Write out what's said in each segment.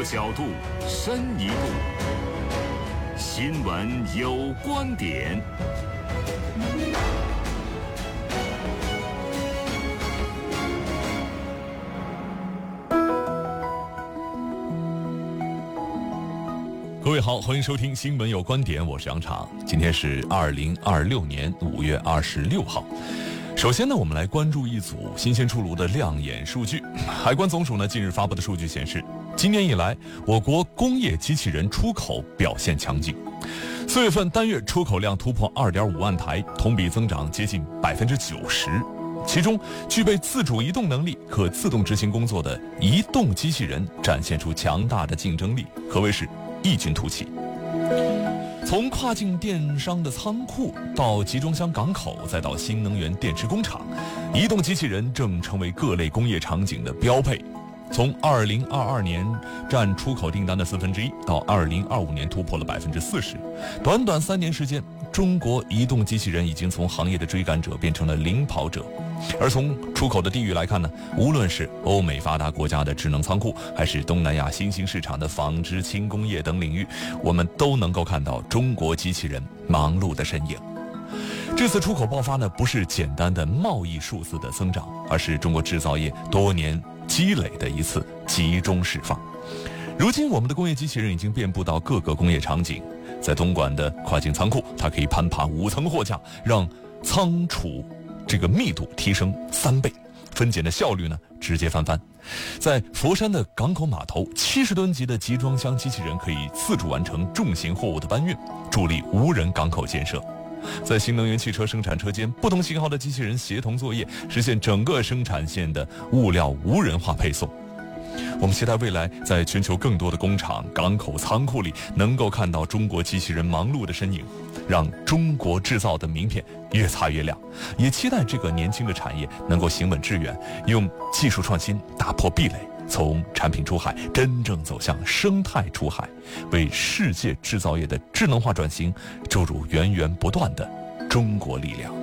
角度，深一步。新闻有观点。 各位好，欢迎收听《新闻有观点》，我是杨常。今天是2026年5月26号。首先呢，我们来关注一组新鲜出炉的亮眼数据。海关总署呢近日发布的数据显示，今年以来，我国工业机器人出口表现强劲。4月份单月出口量突破2.5万台，同比增长接近90%。其中，具备自主移动能力、可自动执行工作的移动机器人展现出强大的竞争力，可谓是异军突起。从跨境电商的仓库到集装箱港口，再到新能源电池工厂，移动机器人正成为各类工业场景的标配。从2022年占出口订单的1/4，到2025年突破了40%，短短3年时间，中国移动机器人已经从行业的追赶者变成了领跑者。而从出口的地域来看呢，无论是欧美发达国家的智能仓库，还是东南亚新兴市场的纺织轻工业等领域，我们都能够看到中国机器人忙碌的身影。这次出口爆发呢，不是简单的贸易数字的增长，而是中国制造业多年积累的一次集中释放。如今我们的工业机器人已经遍布到各个工业场景，在东莞的跨境仓库，它可以攀爬5层货架，让仓储这个密度提升3倍，分拣的效率呢直接翻番。在佛山的港口码头，70吨级的集装箱机器人可以自主完成重型货物的搬运，助力无人港口建设。在新能源汽车生产车间，不同型号的机器人协同作业，实现整个生产线的物料无人化配送。我们期待未来在全球更多的工厂、港口、仓库里，能够看到中国机器人忙碌的身影，让中国制造的名片越擦越亮。也期待这个年轻的产业能够行稳致远，用技术创新打破壁垒，从产品出海真正走向生态出海，为世界制造业的智能化转型注入源源不断的中国力量。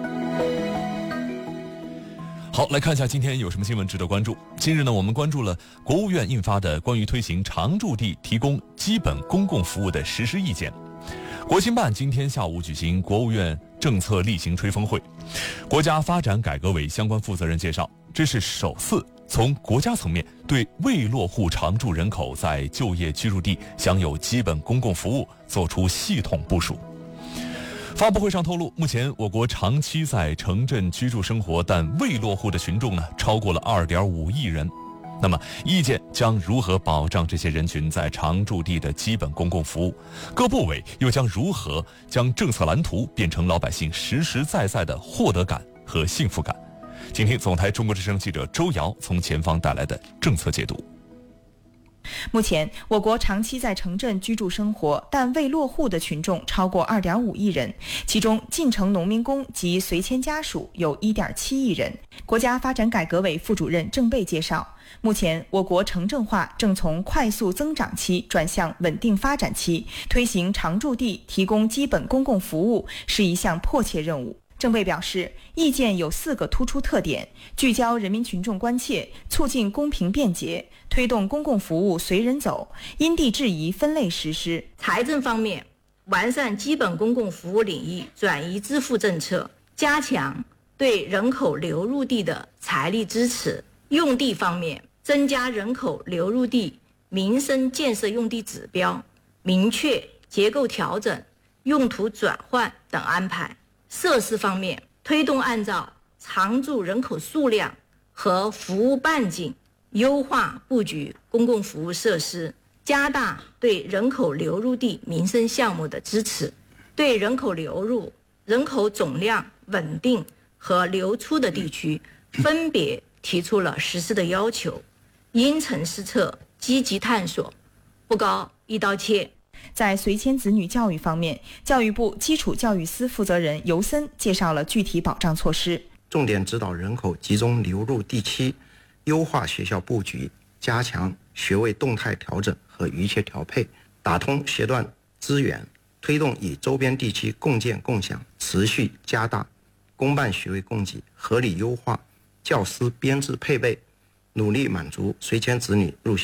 好，来看一下今天有什么新闻值得关注。今日呢，我们关注了国务院印发的关于推行常住地提供基本公共服务的实施意见。国新办今天下午举行国务院政策例行吹风会，国家发展改革委相关负责人介绍，这是首次从国家层面对未落户常住人口在就业居住地享有基本公共服务做出系统部署。发布会上透露，目前我国长期在城镇居住生活但未落户的群众呢，超过了2.5亿人。那么，意见将如何保障这些人群在常住地的基本公共服务？各部委又将如何将政策蓝图变成老百姓实实在在的获得感和幸福感？请听总台中国之声记者周瑶从前方带来的政策解读。 目前，我国长期在城镇居住生活但未落户的群众超过2.5亿人，其中进城农民工及随迁家属有1.7亿人。国家发展改革委副主任郑贝介绍，目前我国城镇化正从快速增长期转向稳定发展期，推行常住地提供基本公共服务是一项迫切任务。郑贝表示，意见有4个突出特点：聚焦人民群众关切，促进公平便捷，推动公共服务随人走，因地制宜分类实施。 财政方面，完善基本公共服务领域转移支付政策，加强对人口流入地的财力支持。用地方面，增加人口流入地民生建设用地指标，明确结构调整、用途转换等安排。设施方面，推动按照常住人口数量和服务半径优化布局公共服务设施，加大对人口流入地民生项目的支持，对人口流入、人口总量稳定和流出的地区分别提出了实施的要求，因城施策，积极探索，不搞一刀切。 在随迁子女教育方面，教育部基础教育司负责人尤森介绍了具体保障措施， 重点指导人口集中流入地区，优化学校布局，加强学位动态调整和预切调配，打通学段资源，推动与周边地区共建共享，持续加大公办学位供给，合理优化教师编制配备，努力满足随迁子女入学